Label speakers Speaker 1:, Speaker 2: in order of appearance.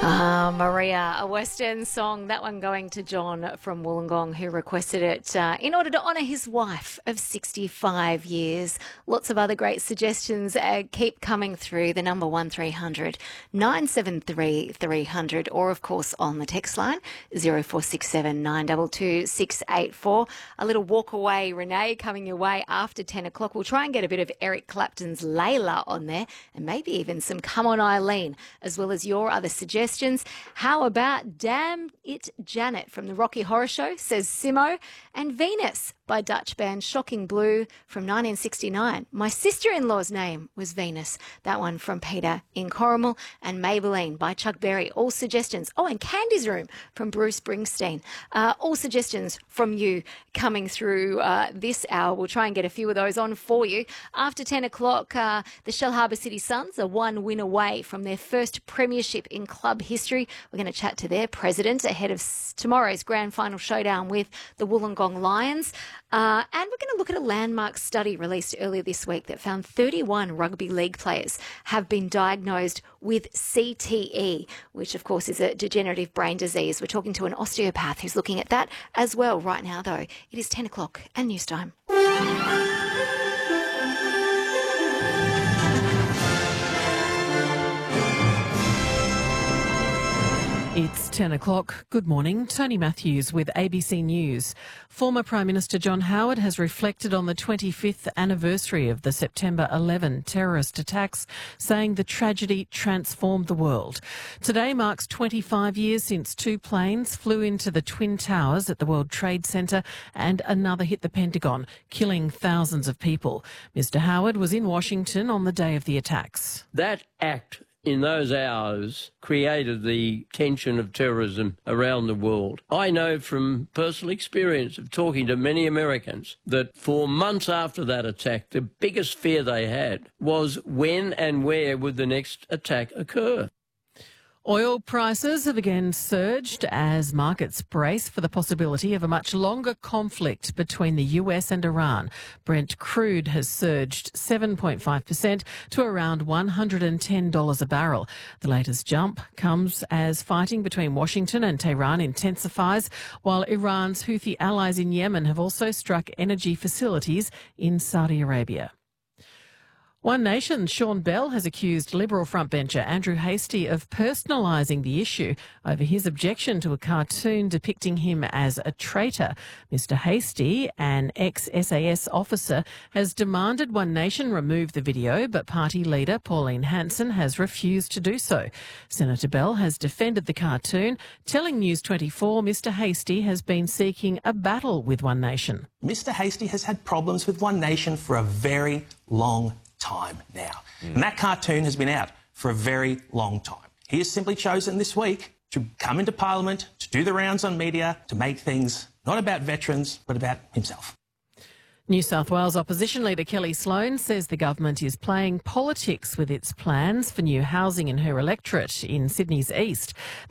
Speaker 1: Maria, a Western song, that one going to John from Wollongong, who requested it in order to honour his wife of 65 years. Lots of other great suggestions keep coming through. The number 1300 973 300, or of course on the text line 0467 922 684. A little walk away, Renee, coming your way after 10 o'clock. We'll try and get a bit of Eric Clapton's Layla on there, and maybe even some Come On Eileen, as well as your other suggestions. How about Damn It Janet from the Rocky Horror Show, says Simo, and Venus by Dutch band Shocking Blue from 1969. My sister-in-law's name was Venus. That one from Peter in Corrimal, and Maybelline by Chuck Berry. All suggestions. Oh, and Candy's Room from Bruce Springsteen. All suggestions from you coming through this hour. We'll try and get a few of those on for you. After 10 o'clock, the Shellharbour City Suns are one win away from their first premiership in club history. We're going to chat to their president ahead of tomorrow's grand final showdown with the Wollongong Lions. And we're going to look at a landmark study released earlier this week that found 31 rugby league players have been diagnosed with CTE, which of course is a degenerative brain disease. We're talking to an osteopath who's looking at that as well right now, though. It is 10 o'clock and news time.
Speaker 2: It's 10 o'clock. Good morning. Tony Matthews with ABC News. Former Prime Minister John Howard has reflected on the 25th anniversary of the September 11 terrorist attacks, saying the tragedy transformed the world. Today marks 25 years since two planes flew into the Twin Towers at the World Trade Center and another hit the Pentagon, killing thousands of people. Mr. Howard was in Washington on the day of the attacks.
Speaker 3: That act in those hours created the tension of terrorism around the world. I know from personal experience of talking to many Americans that for months after that attack, the biggest fear they had was when and where would the next attack occur.
Speaker 2: Oil prices have again surged as markets brace for the possibility of a much longer conflict between the US and Iran. Brent crude has surged 7.5% to around $110 a barrel. The latest jump comes as fighting between Washington and Tehran intensifies, while Iran's Houthi allies in Yemen have also struck energy facilities in Saudi Arabia. One Nation's Sean Bell has accused Liberal frontbencher Andrew Hastie of personalising the issue over his objection to a cartoon depicting him as a traitor. Mr Hastie, an ex-SAS officer, has demanded One Nation remove the video, but party leader Pauline Hanson has refused to do so. Senator Bell has defended the cartoon, telling News 24 Mr Hastie has been seeking a battle with One Nation.
Speaker 4: Mr Hastie has had problems with One Nation for a very long time now. And that cartoon has been out for a very long time. He has simply chosen this week to come into Parliament, to do the rounds on media, to make things not about veterans, but about himself.
Speaker 2: New South Wales opposition leader Kelly Sloan says the government is playing politics with its plans for new housing in her electorate in Sydney's east.